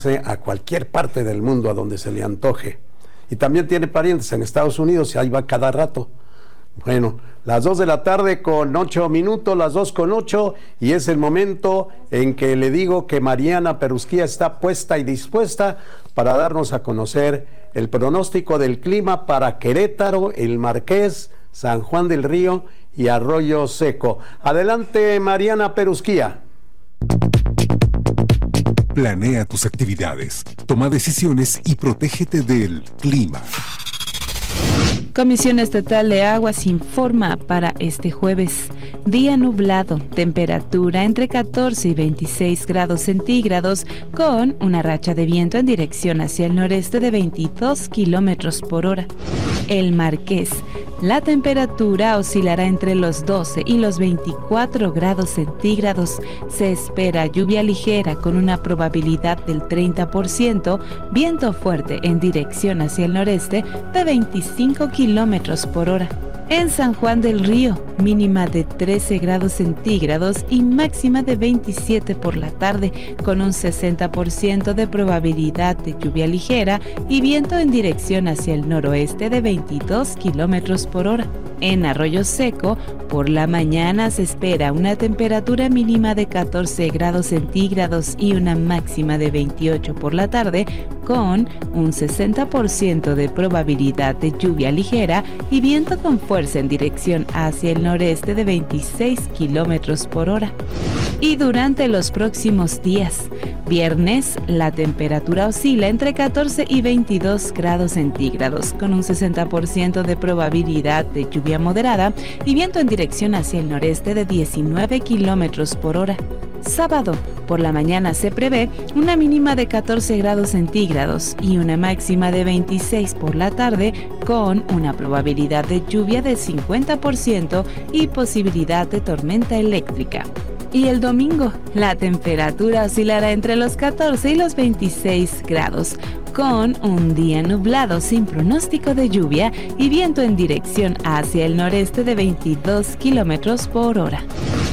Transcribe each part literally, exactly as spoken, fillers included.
a cualquier parte del mundo a donde se le antoje. Y también tiene parientes en Estados Unidos y ahí va cada rato. Bueno, las dos de la tarde con ocho minutos, las dos con ocho, y es el momento en que le digo que Mariana Perusquía está puesta y dispuesta para darnos a conocer el pronóstico del clima para Querétaro, El Marqués, San Juan del Río y Arroyo Seco. Adelante, Mariana Perusquía. Planea tus actividades, toma decisiones y protégete del clima. Comisión Estatal de Aguas informa para este jueves. Día nublado, temperatura entre catorce y veintiséis grados centígrados, con una racha de viento en dirección hacia el noreste de veintidós kilómetros por hora. El Marqués. La temperatura oscilará entre los doce y los veinticuatro grados centígrados. Se espera lluvia ligera con una probabilidad del treinta por ciento, viento fuerte en dirección hacia el noreste de veinticinco kilómetros por hora. En San Juan del Río, mínima de trece grados centígrados y máxima de veintisiete por la tarde, con un sesenta por ciento de probabilidad de lluvia ligera y viento en dirección hacia el noroeste de veintidós kilómetros por hora. En Arroyo Seco, por la mañana se espera una temperatura mínima de catorce grados centígrados y una máxima de veintiocho por la tarde, con un sesenta por ciento de probabilidad de lluvia ligera y viento con fuerza en dirección hacia el noreste de veintiséis kilómetros por hora. Y durante los próximos días, viernes, la temperatura oscila entre catorce y veintidós grados centígrados, con un sesenta por ciento de probabilidad de lluvia moderada y viento en dirección hacia el noreste de diecinueve kilómetros por hora. Sábado, por la mañana se prevé una mínima de catorce grados centígrados y una máxima de veintiséis por la tarde, con una probabilidad de lluvia de cincuenta por ciento y posibilidad de tormenta eléctrica. Y el domingo, la temperatura oscilará entre los catorce y los veintiséis grados, con un día nublado sin pronóstico de lluvia y viento en dirección hacia el noreste de veintidós kilómetros por hora.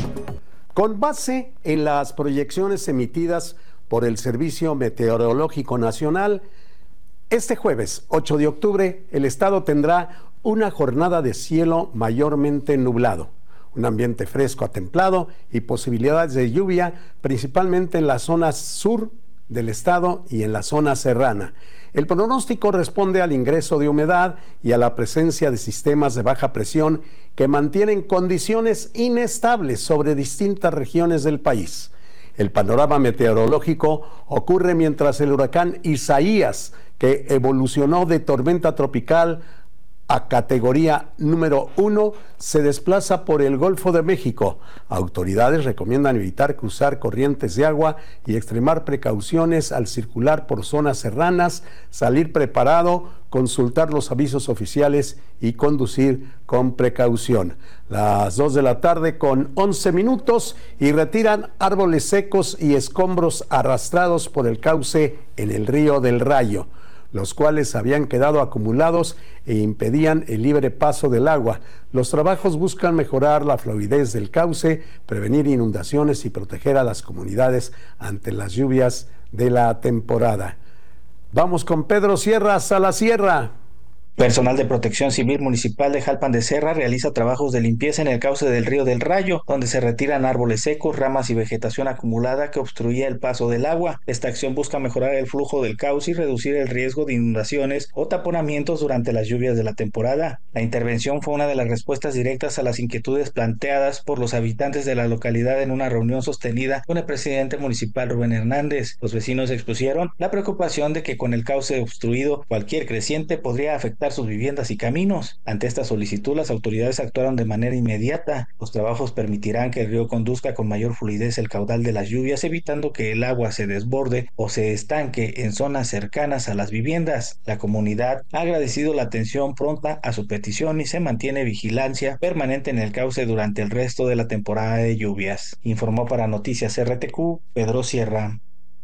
Con base en las proyecciones emitidas por el Servicio Meteorológico Nacional, este jueves ocho de octubre el estado tendrá una jornada de cielo mayormente nublado, un ambiente fresco a templado y posibilidades de lluvia principalmente en la zona sur del estado y en la zona serrana. El pronóstico responde al ingreso de humedad y a la presencia de sistemas de baja presión que mantienen condiciones inestables sobre distintas regiones del país. El panorama meteorológico ocurre mientras el huracán Isaías, que evolucionó de tormenta tropical a categoría número uno, se desplaza por el Golfo de México. Autoridades recomiendan evitar cruzar corrientes de agua y extremar precauciones al circular por zonas serranas, salir preparado, consultar los avisos oficiales y conducir con precaución. Las dos de la tarde con once minutos y retiran árboles secos y escombros arrastrados por el cauce en el río del Rayo, los cuales habían quedado acumulados e impedían el libre paso del agua. Los trabajos buscan mejorar la fluidez del cauce, prevenir inundaciones y proteger a las comunidades ante las lluvias de la temporada. Vamos con Pedro Sierra hasta la sierra. Personal de Protección Civil Municipal de Jalpan de Serra realiza trabajos de limpieza en el cauce del río del Rayo, donde se retiran árboles secos, ramas y vegetación acumulada que obstruía el paso del agua. Esta acción busca mejorar el flujo del cauce y reducir el riesgo de inundaciones o taponamientos durante las lluvias de la temporada. La intervención fue una de las respuestas directas a las inquietudes planteadas por los habitantes de la localidad en una reunión sostenida con el presidente municipal Rubén Hernández. Los vecinos expusieron la preocupación de que con el cauce obstruido, cualquier creciente podría afectar sus viviendas y caminos. Ante esta solicitud, las autoridades actuaron de manera inmediata. Los trabajos permitirán que el río conduzca con mayor fluidez el caudal de las lluvias, evitando que el agua se desborde o se estanque en zonas cercanas a las viviendas. La comunidad ha agradecido la atención pronta a su petición y se mantiene vigilancia permanente en el cauce durante el resto de la temporada de lluvias. Informó para Noticias R T Q, Pedro Sierra.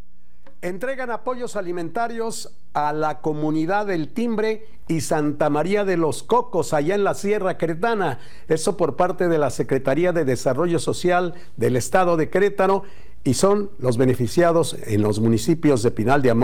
Entregan apoyos alimentarios a la comunidad del Timbre y Santa María de los Cocos, allá en la Sierra Queretana. Eso por parte de la Secretaría de Desarrollo Social del Estado de Querétaro, y son los beneficiados en los municipios de Pinal de Amor